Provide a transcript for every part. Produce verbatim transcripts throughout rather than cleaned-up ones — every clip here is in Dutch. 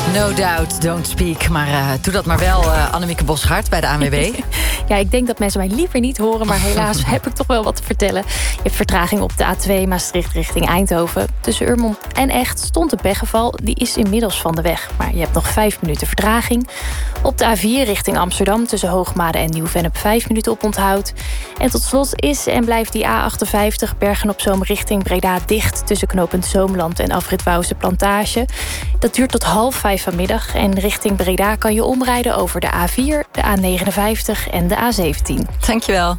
No doubt, don't speak. Maar uh, doe dat maar wel, uh, Annemieke Boschart bij de A N W B. Ja, ik denk dat mensen mij liever niet horen, maar helaas heb ik toch wel wat te vertellen. Je hebt vertraging op de A twee Maastricht richting Eindhoven. Tussen Urmond en Echt stond een pechgeval. Die is inmiddels van de weg, maar je hebt nog vijf minuten vertraging. Op de A vier richting Amsterdam tussen Hoogmade en Nieuw-Vennep vijf minuten op onthoud. En tot slot is en blijft die A achtenvijftig Bergen-op-Zoom richting Breda dicht tussen knooppunt Zoomland en afrit Wouwse Plantage. Dat duurt tot half vijf vanmiddag. En richting Breda kan je omrijden over de A vier, de A negenenvijftig en de A zeventien. Dankjewel.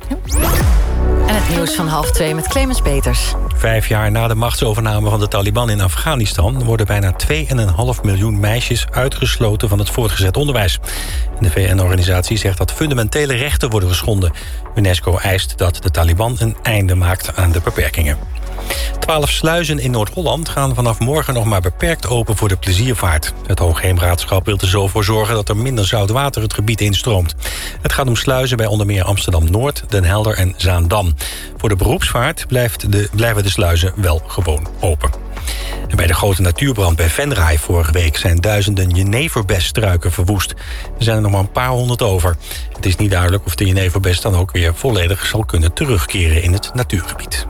En het nieuws van half twee met Clemens Peters. Vijf jaar na de machtsovername van de Taliban in Afghanistan worden bijna twee komma vijf miljoen meisjes uitgesloten van het voortgezet onderwijs. De V N-organisatie zegt dat fundamentele rechten worden geschonden. UNESCO eist dat de Taliban een einde maakt aan de beperkingen. Twaalf sluizen in Noord-Holland gaan vanaf morgen nog maar beperkt open voor de pleziervaart. Het Hoogheemraadschap wil er zo voor zorgen dat er minder zout water het gebied instroomt. Het gaat om sluizen bij onder meer Amsterdam-Noord, Den Helder en Zaandam. Voor de beroepsvaart blijft de, blijven de sluizen wel gewoon open. En bij de grote natuurbrand bij Venray vorige week zijn duizenden jeneverbesstruiken verwoest. Er zijn er nog maar een paar honderd over. Het is niet duidelijk of de jeneverbest dan ook weer volledig zal kunnen terugkeren in het natuurgebied.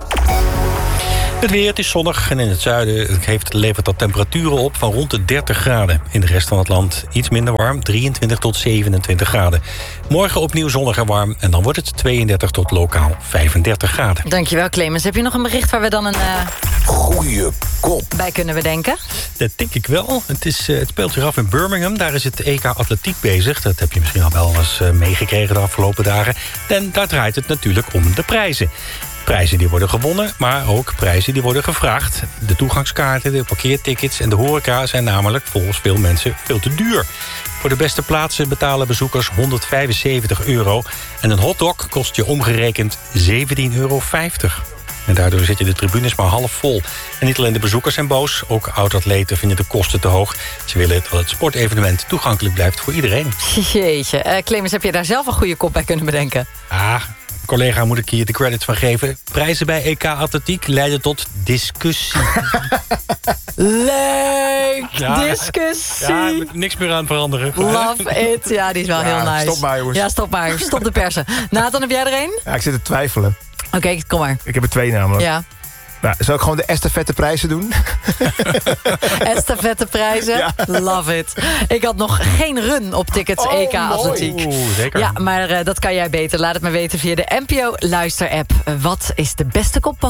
Het weer, het is zonnig en in het zuiden heeft, levert dat temperaturen op van rond de dertig graden. In de rest van het land iets minder warm, drieëntwintig tot zevenentwintig graden. Morgen opnieuw zonnig en warm en dan wordt het tweeëndertig tot lokaal vijfendertig graden. Dankjewel, Clemens. Heb je nog een bericht waar we dan een uh, goeie kop bij kunnen bedenken? Dat denk ik wel. Het, is, uh, het speelt zich af in Birmingham. Daar is het E K Atletiek bezig. Dat heb je misschien al wel eens uh, meegekregen de afgelopen dagen. En daar draait het natuurlijk om de prijzen. Prijzen die worden gewonnen, maar ook prijzen die worden gevraagd. De toegangskaarten, de parkeertickets en de horeca zijn namelijk volgens veel mensen veel te duur. Voor de beste plaatsen betalen bezoekers honderdvijfenzeventig euro. En een hotdog kost je omgerekend zeventien euro vijftig. En daardoor zitten de tribunes maar half vol. En niet alleen de bezoekers zijn boos, ook oud-atleten vinden de kosten te hoog. Ze willen dat het sportevenement toegankelijk blijft voor iedereen. Jeetje, uh, Clemens, heb je daar zelf een goede kop bij kunnen bedenken? Ah, collega moet ik hier de credits van geven. Prijzen bij E K Atletiek leiden tot discussie. Leuk! Ja, discussie! Ja, niks meer aan veranderen. Love it. Ja, die is wel ja, heel nice. Stop maar, jongens. Ja, stop maar. Stop de persen. Nathan, heb jij er een? Ja, ik zit te twijfelen. Oké, okay, kom maar. Ik heb er twee namelijk. Ja. Nou, zal ik gewoon de estafette prijzen doen? Estafette prijzen? Ja. Love it. Ik had nog geen run op tickets oh, E K Atletiek. Oeh, zeker. Ja, maar uh, dat kan jij beter. Laat het me weten via de N P O Luister-app. Uh, wat is de beste kop